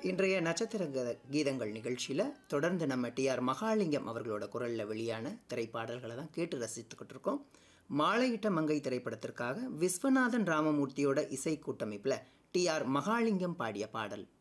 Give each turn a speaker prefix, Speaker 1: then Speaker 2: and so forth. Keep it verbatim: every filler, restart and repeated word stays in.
Speaker 1: இன்றைய நட்சத்திர கீத- கீதங்கள் நிகழ்ச்சியில் தொடர்ந்து நம்ம டிஆர் மகாலிங்கம் அவர்களோட குரலில் வெளியான திரைப்பாடல்களை தான் கேட்டு ரசித்துக்கிட்டு இருக்கோம். மாலையிட்ட மங்கை திரைப்படத்திற்காக விஸ்வநாதன் ராமமூர்த்தியோட இசை கூட்டமைப்பில் டிஆர் மகாலிங்கம் பாடிய பாடல்.